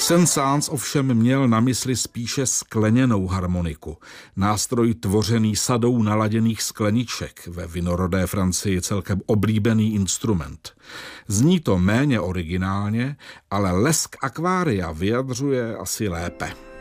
Saint-Saëns ovšem měl na mysli spíše skleněnou harmoniku, nástroj tvořený sadou naladěných skleniček, ve vinorodé Francii celkem oblíbený instrument. Zní to méně originálně, ale lesk akvária vyjadřuje asi lépe.